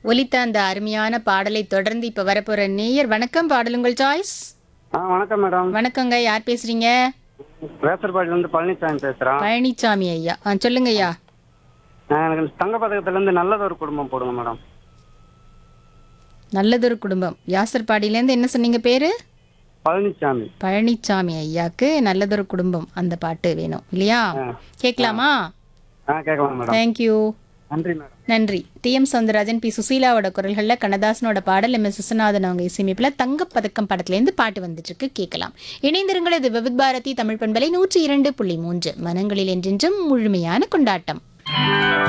ஒலித்த அந்த அருமையான பாடலை தொடர்ந்து இப்ப வரப்போற நேயர். வணக்கம், பாடல் உங்கள் சாய்ஸ். வணக்கம் மேடம். வணக்கங்க, யார் பேசுறீங்க? வேசர்பாடியில இருந்து பழனிசாமி பேசுறேன். பழனிசாமி ஐயா. சொல்லுங்க ஐயா. எனக்கு தங்க பதக்கத்துல இருந்து நல்லதொரு குடும்பம் போடுங்க மேடம். நல்லதொரு குடும்பம். யாசர்பாடியிலேருந்து என்ன சொன்னீங்க பேரு? பழனிசாமி. பழனிசாமி ஐயாக்கு நல்லதொரு குடும்பம் அந்த பாட்டு வேணும் இல்லையா? கேட்கலாமா? கேட்கலாம் மேடம். தேங்க்யூ. நன்றி மேடம். நன்றி. டி.எம். சௌந்தரராஜன், பி. சுசீலாவோட குரல்களில் கண்ணதாசனோட பாடல், எம். எஸ். விஸ்வநாதன் அவங்க இசையமைப்பில் தங்கப்பதக்கம் படத்துலேருந்து பாட்டு வந்துட்டு இருக்கு, கேட்கலாம். இணைந்திருங்கள். இது விவித் பாரதி தமிழ் பண்பலை 102.3 மனங்களில் என்றென்றும் முழுமையான கொண்டாட்டம்.